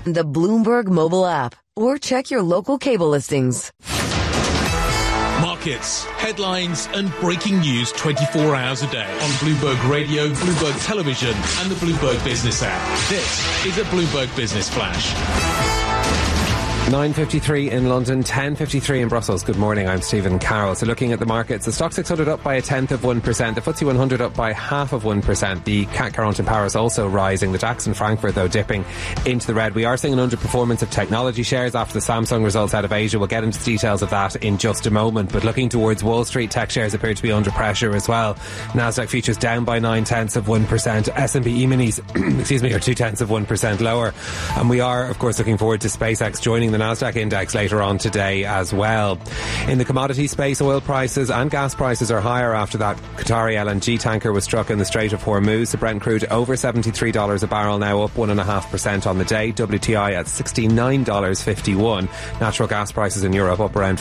the Bloomberg mobile app, or check your local cable listings. Markets, headlines and breaking news 24 hours a day on Bloomberg Radio, Bloomberg Television and the Bloomberg Business app. This is a Bloomberg Business Flash. 9:53 in London, 10:53 in Brussels. Good morning, I'm Stephen Carroll. So looking at the markets, the Stoxx 600 up by 0.1%, the FTSE 100 up by 0.5%, the CAC 40 in Paris also rising, the DAX in Frankfurt though dipping into the red. We are seeing an underperformance of technology shares after the Samsung results out of Asia. We'll get into the details of that in just a moment, but looking towards Wall Street, tech shares appear to be under pressure as well. Nasdaq futures down by 0.9%, S&P E-minis are 0.2% lower, and we are of course looking forward to SpaceX joining the Nasdaq index later on today as well. In the commodity space, oil prices and gas prices are higher after that Qatari LNG tanker was struck in the Strait of Hormuz. The Brent crude over $73 a barrel, now up 1.5% on the day. WTI at $69.51. Natural gas prices in Europe up around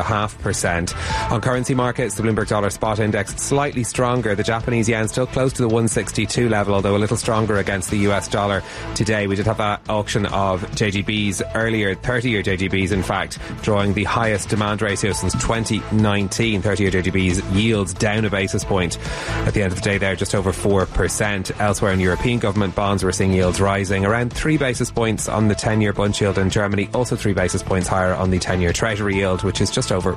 4.5%. On currency markets, the Bloomberg dollar spot index slightly stronger. The Japanese yen still close to the 162 level, although a little stronger against the US dollar today. We did have that auction of JGBs earlier, 30-year JGBs in fact, drawing the highest demand ratio since 2019. 30-year JGBs yields down a basis point at the end of the day there, just over 4%. Elsewhere in European government bonds, we're seeing yields rising around 3 basis points on the 10-year Bund yield in Germany, also 3 basis points higher on the 10-year Treasury yield, which is just over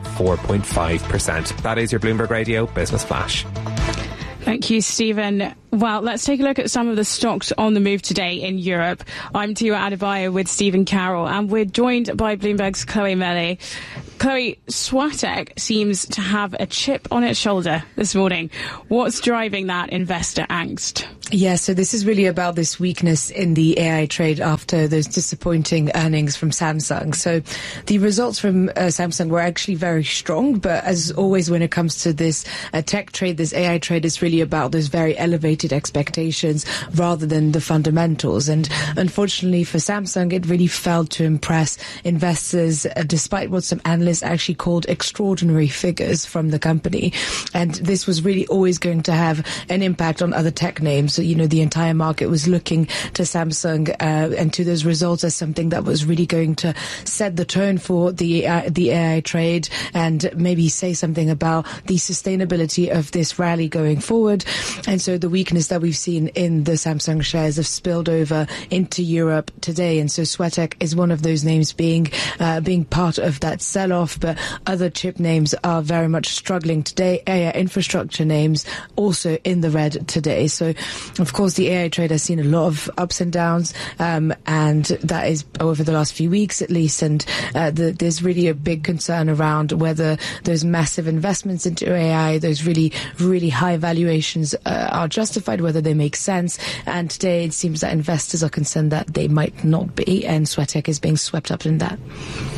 4.5%. That is your Bloomberg Radio Business Flash. Thank you, Stephen. Well, let's take a look at some of the stocks on the move today in Europe. I'm Tiwa Adebayo with Stephen Carroll, and we're joined by Bloomberg's Chloe Mele. Chloe, Swatek seems to have a chip on its shoulder this morning. What's driving that investor angst? Yeah, so this is really about this weakness in the AI trade after those disappointing earnings from Samsung. So the results from Samsung were actually very strong, but as always when it comes to this tech trade, this AI trade, is really about those very elevated expectations rather than the fundamentals. And unfortunately for Samsung, it really failed to impress investors despite what some analysts actually called extraordinary figures from the company. And this was really always going to have an impact on other tech names. So, you know, the entire market was looking to Samsung and to those results as something that was really going to set the tone for the AI trade and maybe say something about the sustainability of this rally going forward. And so the weakness that we've seen in the Samsung shares have spilled over into Europe today. And so Swatek is one of those names being part of that sell-off, but other chip names are very much struggling today. AI infrastructure names also in the red today. So, of course, the AI trade has seen a lot of ups and downs, and that is over the last few weeks at least. And there's really a big concern around whether those massive investments into AI, those really, really high valuations are justified, whether they make sense. And today it seems that investors are concerned that they might not be, and Swatek is being swept up in that.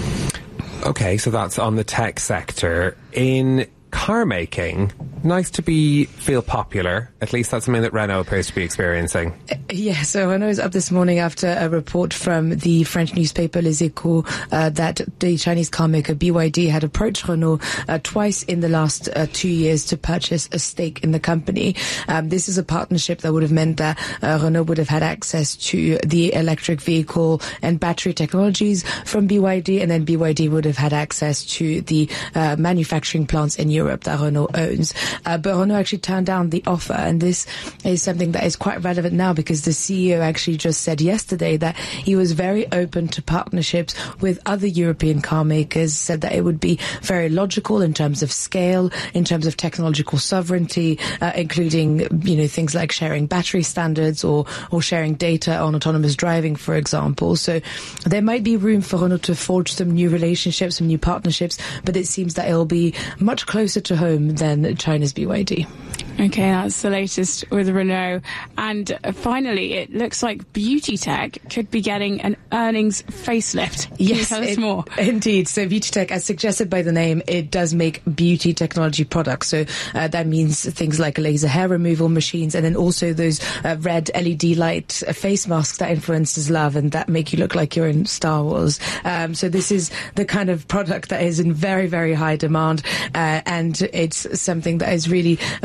Okay, so that's on the tech sector. In car making, nice to feel popular. At least that's something that Renault appears to be experiencing. Yeah, so Renault is up this morning after a report from the French newspaper Les Echos that the Chinese car maker BYD had approached Renault twice in the last 2 years to purchase a stake in the company. This is a partnership that would have meant that Renault would have had access to the electric vehicle and battery technologies from BYD, and then BYD would have had access to the manufacturing plants in Europe that Renault owns. But Renault actually turned down the offer, and this is something that is quite relevant now because the CEO actually just said yesterday that he was very open to partnerships with other European car makers, said that it would be very logical in terms of scale, in terms of technological sovereignty, including, you know, things like sharing battery standards or sharing data on autonomous driving, for example. So there might be room for Renault to forge some new relationships, some new partnerships, but it seems that it will be much closer to home than China's BYD. Okay, that's the latest with Renault. And finally, it looks like beauty tech could be getting an earnings facelift. Can you tell us more? Indeed. So beauty tech, as suggested by the name, it does make beauty technology products. So that means things like laser hair removal machines, and then also those red LED light face masks that influencers love and that make you look like you're in Star Wars. So this is the kind of product that is in very, very high demand, and it's something that is really boosting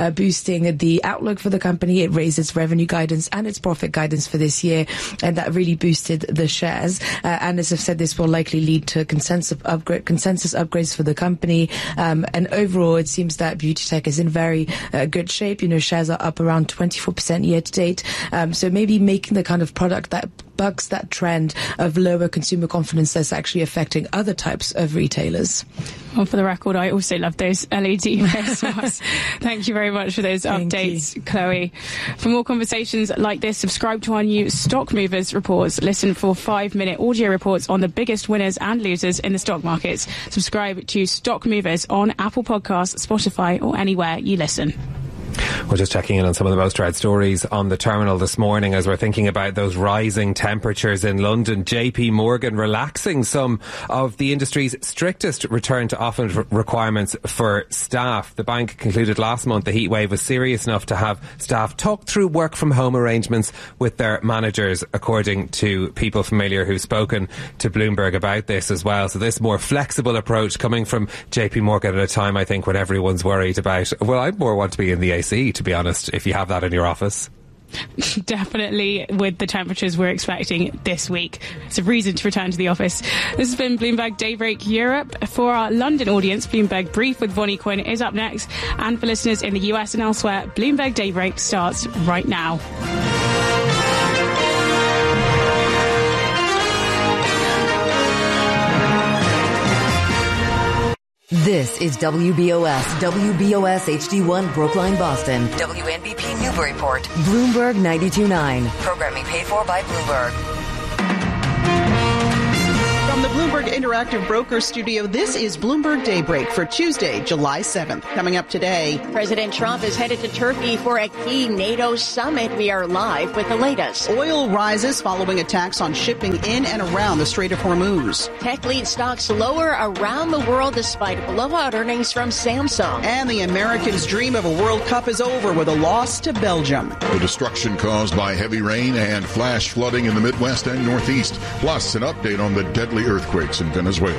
boosting the outlook for the company. It raised its revenue guidance and its profit guidance for this year, and that really boosted the shares. And as I've said, this will likely lead to consensus upgrades for the company. And overall, it seems that beauty tech is in very good shape. Shares are up around 24% year to date. So maybe making the kind of product that bucks that trend of lower consumer confidence that's actually affecting other types of retailers. Well, for the record, I also love those LED face masks. Thank you very much for those updates, Chloe. For more conversations like this, subscribe to our new Stock Movers reports. Listen for 5-minute audio reports on the biggest winners and losers in the stock markets. Subscribe to Stock Movers on Apple Podcasts, Spotify, or anywhere you listen. We're just checking in on some of the most read stories on the terminal this morning as we're thinking about those rising temperatures in London. JP Morgan relaxing some of the industry's strictest return to office requirements for staff. The bank concluded last month the heat wave was serious enough to have staff talk through work from home arrangements with their managers, according to people familiar who've spoken to Bloomberg about this as well. So this more flexible approach coming from JP Morgan at a time, I think, when everyone's worried about, well, I more want to be in the AC, to be honest, if you have that in your office. Definitely, with the temperatures we're expecting this week. It's a reason to return to the office. This has been Bloomberg Daybreak Europe. For our London audience, Bloomberg Brief with Vonnie Quinn is up next. And for listeners in the US and elsewhere, Bloomberg Daybreak starts right now. This is WBOS HD1 Brookline, Boston. WNBP Newburyport. Bloomberg 92.9. Programming paid for by Bloomberg. From the Bloomberg Interactive Broker Studio, this is Bloomberg Daybreak for Tuesday, July 7th. Coming up today, President Trump is headed to Turkey for a key NATO summit. We are live with the latest. Oil rises following attacks on shipping in and around the Strait of Hormuz. Tech lead stocks lower around the world despite blowout earnings from Samsung. And the Americans' dream of a World Cup is over with a loss to Belgium. The destruction caused by heavy rain and flash flooding in the Midwest and Northeast. Plus, an update on the deadly earthquakes in Venezuela.